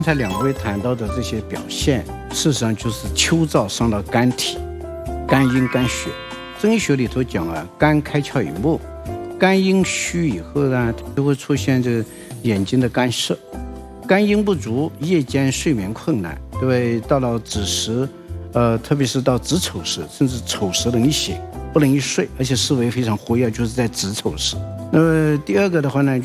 刚才两位谈到的这些表现，事实上就是秋燥伤到肝体、肝阴、肝血。中医学里头讲啊，肝开窍以目，肝阴虚以后呢，就会出现这个眼睛的干涩。肝阴不足，夜间睡眠困难，对不对？到了子时，特别是到子丑时，甚至丑时容易醒，不容易睡，而且思维非常活跃，就是在子丑时。那么第二个的话呢，